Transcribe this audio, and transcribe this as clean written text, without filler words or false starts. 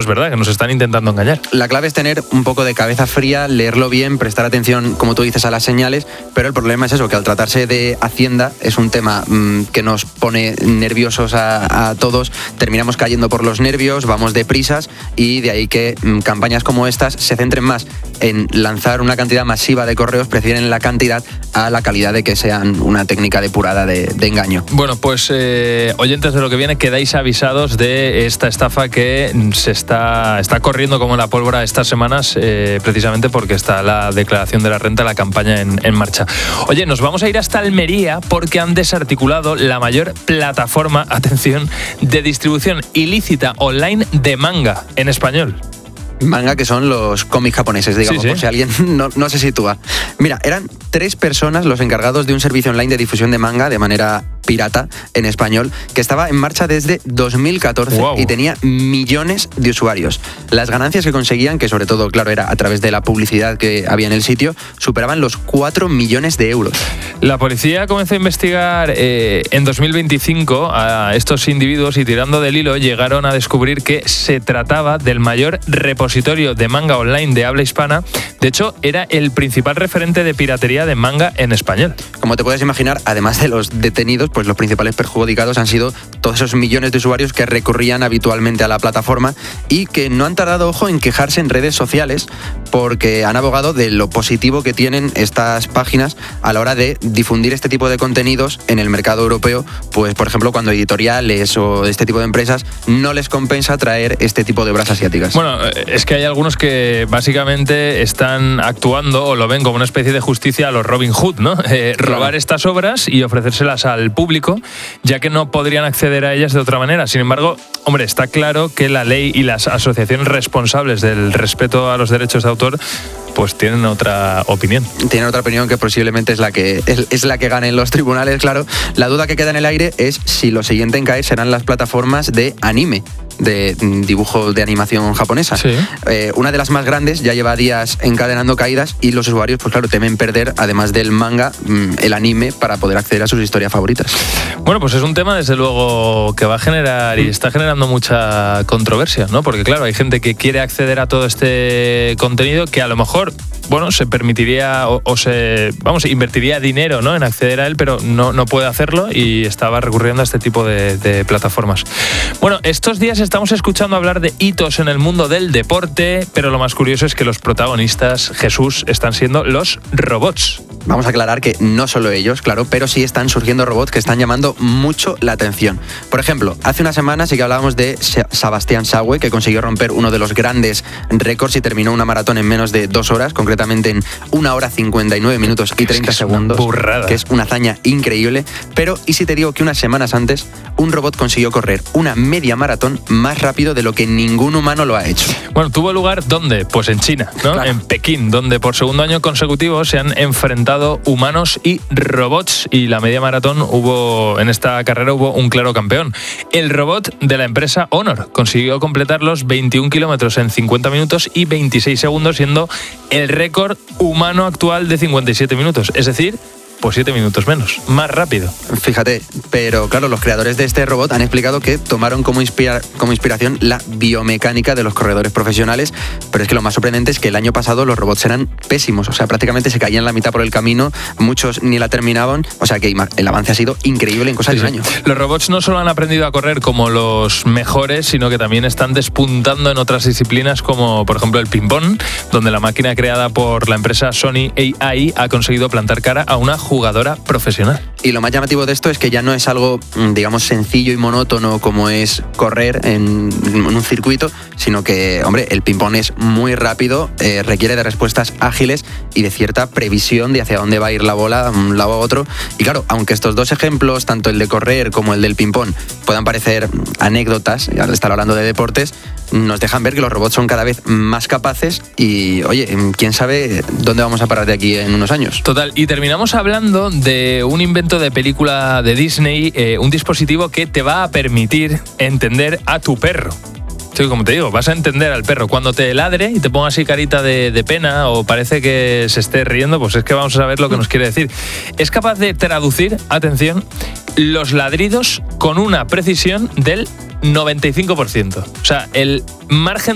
es verdad que nos están intentando engañar. La clave es tener un poco de cabeza fría, leerlo bien, prestar atención, como tú dices, a las señales, pero el problema es eso, que al tratarse de Hacienda es un tema que nos pone nerviosos a todos, terminamos cayendo por los nervios, vamos deprisas y de ahí que campañas como estas se centren más en lanzar una cantidad masiva de correos, prefieren la cantidad a la calidad de que sean una técnica depurada de engaño. Bueno, pues oyentes de Lo que viene, quedáis avisados de esta estafa que se está corriendo como la pólvora estas semanas, precisamente porque está la declaración de la renta, la campaña en marcha. Oye, nos vamos a ir hasta Almería porque han desarticulado la mayor plataforma, atención, de distribución ilícita online de manga en español. Manga, que son los cómics japoneses, digamos, sí. Por si alguien no se sitúa. Mira, eran 3 personas los encargados de un servicio online de difusión de manga de manera pirata en español, que estaba en marcha desde 2014 wow. Y tenía millones de usuarios. Las ganancias que conseguían, que sobre todo, claro, era a través de la publicidad que había en el sitio, superaban los 4 millones de euros. La policía comenzó a investigar en 2025 a estos individuos y tirando del hilo llegaron a descubrir que se trataba del mayor repositorio de manga online de habla hispana. De hecho, era el principal referente de piratería de manga en español. Como te puedes imaginar, además de los detenidos, pues los principales perjudicados han sido todos esos millones de usuarios que recurrían habitualmente a la plataforma y que no han tardado, ojo, en quejarse en redes sociales porque han abogado de lo positivo que tienen estas páginas a la hora de difundir este tipo de contenidos en el mercado europeo, pues por ejemplo cuando editoriales o este tipo de empresas no les compensa traer este tipo de obras asiáticas. Bueno, es que hay algunos que básicamente están actuando o lo ven como una especie de justicia a los Robin Hood, ¿no? Robar estas obras y ofrecérselas al público, ya que no podrían acceder a ellas de otra manera. Sin embargo, hombre, está claro que la ley y las asociaciones responsables del respeto a los derechos de autor pues tienen otra opinión. Tienen otra opinión que posiblemente es la que gane en los tribunales, claro. La duda que queda en el aire es si lo siguiente en caer serán las plataformas de anime, de dibujo de animación japonesa. Sí. Una de las más grandes ya lleva días encadenando caídas y los usuarios, pues claro, temen perder, además del manga, el anime para poder acceder a sus historias favoritas. Bueno, pues es un tema desde luego que va a generar y está generando mucha controversia, ¿no? Porque claro, hay gente que quiere acceder a todo este contenido que a lo mejor, bueno, se permitiría invertiría dinero, ¿no?, en acceder a él, pero no puede hacerlo y estaba recurriendo a este tipo de plataformas. Bueno, estos días estamos escuchando hablar de hitos en el mundo del deporte, pero lo más curioso es que los protagonistas, Jesús, están siendo los robots. Vamos a aclarar que no solo ellos, claro, pero sí están surgiendo robots que están llamando mucho la atención. Por ejemplo, hace una semana sí que hablábamos de Sebastián Saue, que consiguió romper uno de los grandes récords y terminó una maratón en menos de 2 horas, concretamente en 1 hora 59 minutos y 30 segundos. Burrada. Que es una hazaña increíble. Pero, ¿y si te digo que unas semanas antes un robot consiguió correr una media maratón más rápido de lo que ningún humano lo ha hecho? Bueno, tuvo lugar, ¿dónde? Pues en China, ¿no? Claro. En Pekín, donde por segundo año consecutivo se han enfrentado humanos y robots, y la media maratón en esta carrera hubo un claro campeón. El robot de la empresa Honor consiguió completar los 21 kilómetros en 50 minutos y 26 segundos, siendo el récord humano actual de 57 minutos. Es decir, pues 7 minutos menos, más rápido. Fíjate, pero claro, los creadores de este robot han explicado que tomaron como inspiración la biomecánica de los corredores profesionales, pero es que lo más sorprendente es que el año pasado los robots eran pésimos, o sea, prácticamente se caían la mitad por el camino, muchos ni la terminaban, o sea que el avance ha sido increíble en cosa de un año. Los robots no solo han aprendido a correr como los mejores, sino que también están despuntando en otras disciplinas como por ejemplo el ping-pong, donde la máquina creada por la empresa Sony AI ha conseguido plantar cara a una jugadora profesional. Y lo más llamativo de esto es que ya no es algo, digamos, sencillo y monótono como es correr en un circuito, sino que, hombre, el ping-pong es muy rápido, requiere de respuestas ágiles y de cierta previsión de hacia dónde va a ir la bola, de un lado a otro. Y claro, aunque estos dos ejemplos, tanto el de correr como el del ping-pong, puedan parecer anécdotas, al estar hablando de deportes, nos dejan ver que los robots son cada vez más capaces y, oye, quién sabe dónde vamos a parar de aquí en unos años. Total, y terminamos hablando de un invento de película de Disney, un dispositivo que te va a permitir entender a tu perro. Sí, como te digo, vas a entender al perro. Cuando te ladre y te ponga así carita de pena o parece que se esté riendo, pues es que vamos a saber lo que nos quiere decir. Es capaz de traducir, atención, los ladridos con una precisión del 95%. O sea, el margen